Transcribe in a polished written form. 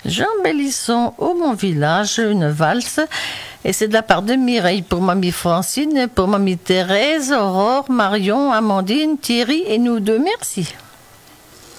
Jean Bélisson, au Mon Village, une valse. Et c'est de la part de Mireille pour mamie Francine, pour mamie Thérèse, Aurore, Marion, Amandine, Thierry et nous deux. Merci.